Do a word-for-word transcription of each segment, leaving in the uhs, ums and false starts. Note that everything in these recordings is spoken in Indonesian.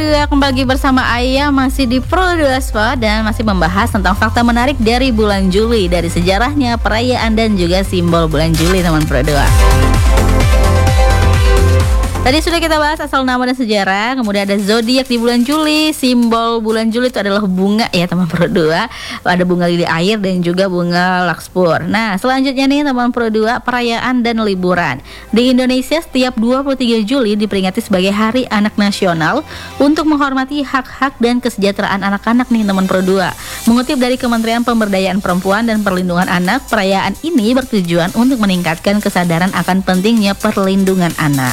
dua, kembali lagi bersama Ayah masih di Pro dua Spot dan masih membahas tentang fakta menarik dari bulan Juli, dari sejarahnya, perayaan dan juga simbol bulan Juli teman Pro dua. Tadi sudah kita bahas asal nama dan sejarah, kemudian ada zodiak di bulan Juli. Simbol bulan Juli itu adalah bunga ya teman Pro dua. Ada bunga lili air dan juga bunga larkspur. Nah, selanjutnya nih teman Pro dua, perayaan dan liburan. Di Indonesia setiap dua puluh tiga Juli diperingati sebagai Hari Anak Nasional untuk menghormati hak-hak dan kesejahteraan anak-anak nih teman Pro dua. Mengutip dari Kementerian Pemberdayaan Perempuan dan Perlindungan Anak, perayaan ini bertujuan untuk meningkatkan kesadaran akan pentingnya perlindungan anak.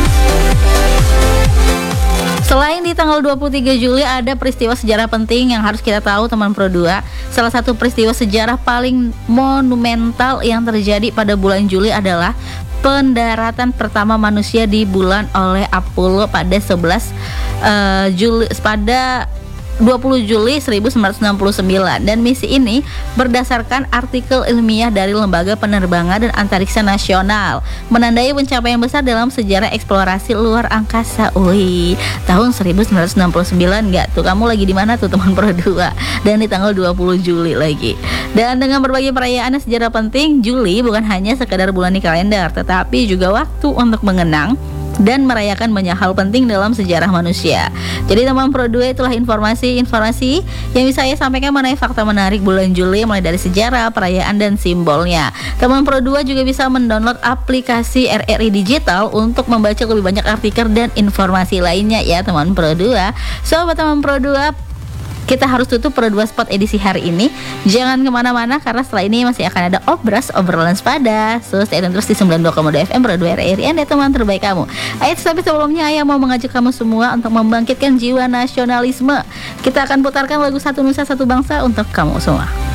Selain di tanggal dua puluh tiga Juli ada peristiwa sejarah penting yang harus kita tahu teman Pro dua. Salah satu peristiwa sejarah paling monumental yang terjadi pada bulan Juli adalah pendaratan pertama manusia di bulan oleh Apollo pada sebelas uh, Juli pada dua puluh Juli seribu sembilan ratus enam puluh sembilan, dan misi ini berdasarkan artikel ilmiah dari Lembaga Penerbangan dan Antariksa Nasional menandai pencapaian besar dalam sejarah eksplorasi luar angkasa. Wih, tahun seribu sembilan ratus enam puluh sembilan nggak tuh? Kamu lagi di mana tuh teman Pro dua? Dan di tanggal dua puluh Juli lagi. Dan dengan berbagai perayaan dan sejarah penting, Juli bukan hanya sekedar bulan di kalender, tetapi juga waktu untuk mengenang dan merayakan banyak hal penting dalam sejarah manusia. Jadi teman Pro dua, itulah informasi-informasi yang bisa saya sampaikan mengenai fakta menarik bulan Juli, mulai dari sejarah, perayaan, dan simbolnya. Teman Pro dua juga bisa mendownload aplikasi R R I Digital untuk membaca lebih banyak artikel dan informasi lainnya ya teman Pro dua. Sobat teman Pro dua, kita harus tutup Pro dua Spot edisi hari ini. Jangan kemana-mana karena setelah ini masih akan ada Obras, obrolan sepada. So stay tune terus di sembilan puluh dua koma dua F M Pro dua R R I, Anda teman terbaik kamu. Ayo, tapi sebelumnya Ayah mau mengajak kamu semua untuk membangkitkan jiwa nasionalisme. Kita akan putarkan lagu Satu Nusa Satu Bangsa untuk kamu semua.